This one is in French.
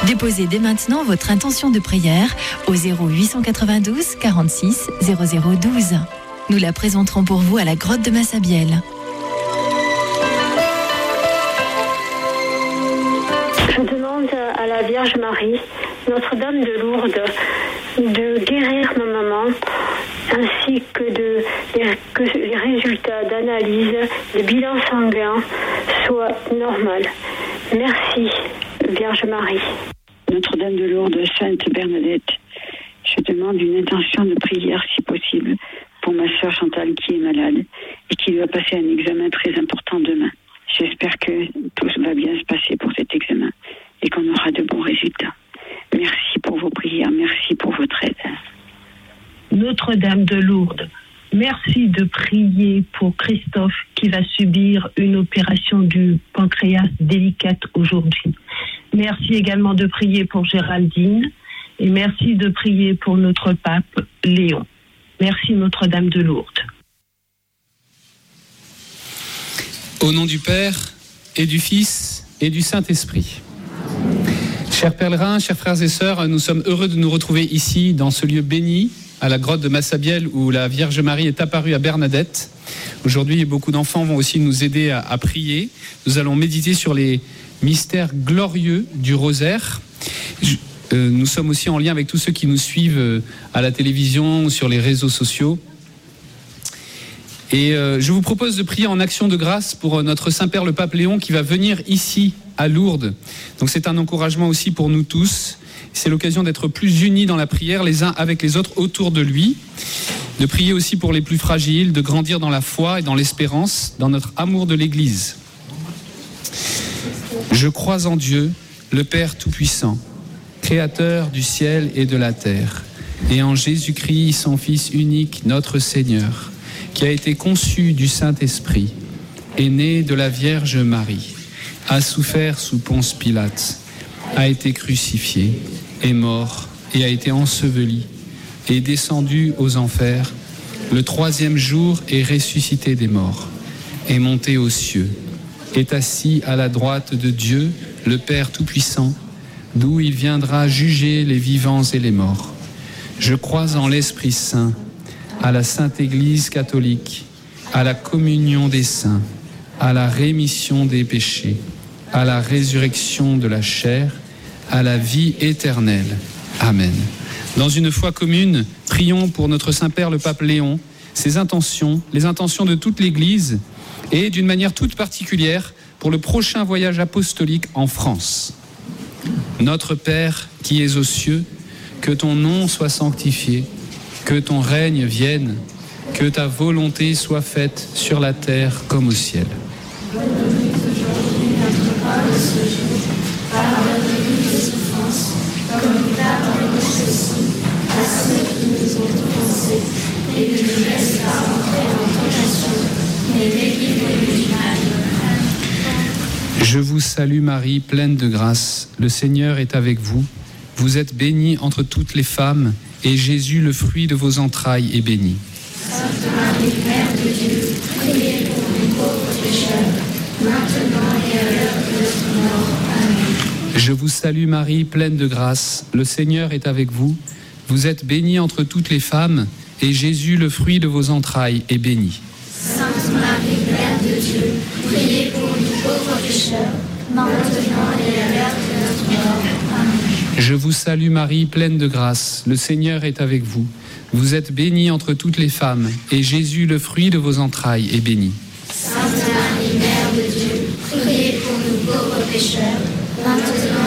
Déposez dès maintenant votre intention de prière au 0892 46 0012. Nous la présenterons pour vous à la grotte de Massabielle. Je demande à la Vierge Marie, Notre-Dame de Lourdes, de guérir ma maman, ainsi que les résultats d'analyse des bilans sanguins soient normaux. Merci, Vierge Marie. Notre-Dame de Lourdes, Sainte Bernadette, je demande une intention de prière, si possible, pour ma sœur Chantal qui est malade et qui doit passer un examen très important demain. J'espère que tout va bien se passer pour cet examen et qu'on aura de bons résultats. Merci pour vos prières, merci pour votre aide. Notre-Dame de Lourdes, merci de prier pour Christophe qui va subir une opération du pancréas délicate aujourd'hui. Merci également de prier pour Géraldine et merci de prier pour notre pape Léon. Merci Notre-Dame de Lourdes. Au nom du Père et du Fils et du Saint-Esprit. Chers pèlerins, chers frères et sœurs, nous sommes heureux de nous retrouver ici, dans ce lieu béni, à la grotte de Massabielle, où la Vierge Marie est apparue à Bernadette. Aujourd'hui, beaucoup d'enfants vont aussi nous aider à prier. Nous allons méditer sur les mystères glorieux du rosaire. Nous sommes aussi en lien avec tous ceux qui nous suivent à la télévision, sur les réseaux sociaux. Et je vous propose de prier en action de grâce pour notre Saint-Père le Pape Léon qui va venir ici à Lourdes. Donc c'est un encouragement aussi pour nous tous. C'est l'occasion d'être plus unis dans la prière les uns avec les autres autour de lui, de prier aussi pour les plus fragiles, de grandir dans la foi et dans l'espérance, dans notre amour de l'Église. Je crois en Dieu, le Père Tout-Puissant, Créateur du ciel et de la terre, et en Jésus-Christ, son Fils unique, notre Seigneur, qui a été conçu du Saint-Esprit, est né de la Vierge Marie, a souffert sous Ponce Pilate, a été crucifié, est mort et a été enseveli, est descendu aux enfers, le troisième jour est ressuscité des morts, est monté aux cieux, est assis à la droite de Dieu, le Père Tout-Puissant, d'où il viendra juger les vivants et les morts. Je crois en l'Esprit Saint, à la Sainte Église catholique, à la communion des saints, à la rémission des péchés, à la résurrection de la chair, à la vie éternelle. Amen. Dans une foi commune, prions pour notre Saint-Père le Pape Léon, ses intentions, les intentions de toute l'Église et d'une manière toute particulière pour le prochain voyage apostolique en France. Notre Père qui es aux cieux, que ton nom soit sanctifié, que ton règne vienne, que ta volonté soit faite sur la terre comme au ciel. Pardonne-nous nos offenses, comme nous pardonnons aussi à ceux qui nous ont offensés, et ne nous laisse pas entrer en tentation, mais délivre-nous du mal. Je vous salue Marie, pleine de grâce, le Seigneur est avec vous. Vous êtes bénie entre toutes les femmes, et Jésus, le fruit de vos entrailles, est béni. Sainte Marie, Mère de Dieu, priez pour nous pauvres pécheurs, maintenant et à l'heure de notre mort. Amen. Je vous salue Marie, pleine de grâce, le Seigneur est avec vous. Vous êtes bénie entre toutes les femmes, et Jésus, le fruit de vos entrailles, est béni. Sainte Marie, Mère de Dieu, priez pour nous pauvres pécheurs, maintenant et à l'heure de notre mort. Amen. Je vous salue Marie, pleine de grâce, le Seigneur est avec vous. Vous êtes bénie entre toutes les femmes, et Jésus, le fruit de vos entrailles, est béni. Sainte Marie, Mère de Dieu, priez pour nous pauvres pécheurs, maintenant